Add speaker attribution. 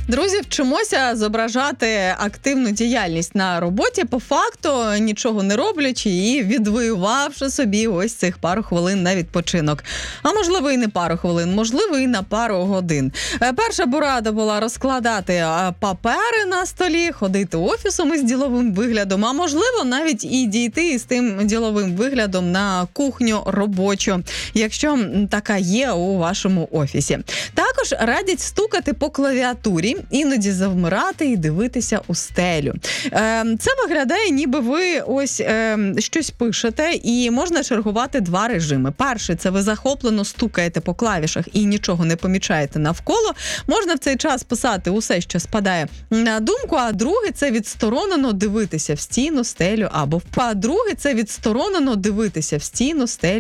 Speaker 1: Друзі, вчимося зображати активну діяльність на роботі, по факту нічого не роблячи і відвоювавши собі ось цих пару хвилин на відпочинок. А можливо і не пару хвилин, можливо і на пару годин. Перша порада була розкладати папери на столі, ходити офісом із діловим виглядом, а можливо навіть і дійти із тим діловим виглядом на кухню робочу, якщо така є у вашому офісі. Також радять стукати по клавіатурі, іноді завмирати і дивитися у стелю. Це виглядає, ніби ви ось щось пишете, і можна чергувати два режими. Перший – це ви захоплено стукаєте по клавішах і нічого не помічаєте навколо. Можна в цей час писати усе, що спадає на думку, а другий – це відсторонено дивитися в стіну, стелю або в... А другий – це відсторонено дивитися в стіну, стелю